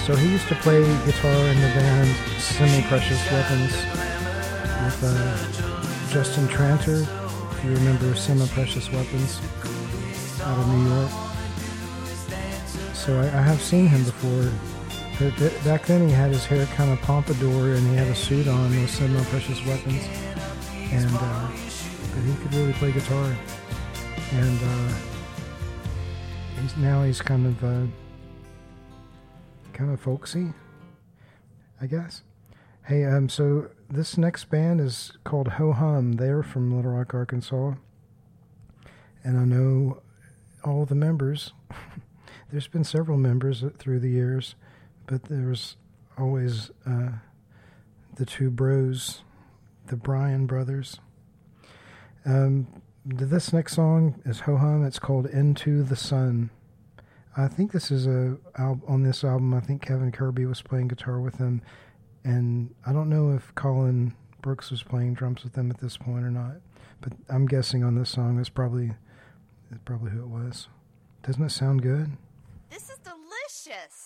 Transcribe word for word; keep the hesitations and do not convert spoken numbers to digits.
So he used to play guitar in the band Semi-Precious Weapons with uh, Justin Tranter, if you remember Semi-Precious Weapons, out of New York. So I, I have seen him before. But th- back then he had his hair kind of pompadour and he had a suit on with Semi-Precious Weapons. And uh, but he could really play guitar. And uh, he's now he's kind of uh, kind of folksy, I guess. Hey, um, so this next band is called Ho Hum. They're from Little Rock, Arkansas, and I know all the members. There's been several members through the years, but there's always uh, the two bros, the Bryan brothers. Um, this next song is Ho Hum. It's called Into the Sun. I think this is a al- on this album. I think Kevin Kirby was playing guitar with them, and I don't know if Colin Brooks was playing drums with them at this point or not. But I'm guessing on this song it's probably it's probably who it was. Doesn't it sound good? This is delicious.